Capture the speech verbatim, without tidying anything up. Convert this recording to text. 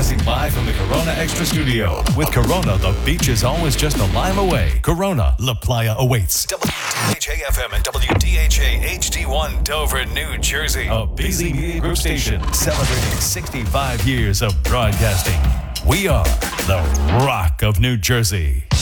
Broadcasting live from the Corona Extra Studio. With Corona, the beach is always just a lime away. Corona, La Playa awaits. W D H A F M and W D H A H D one Dover, New Jersey. A busy media group station celebrating sixty-five years of broadcasting. We are the Rock of New Jersey.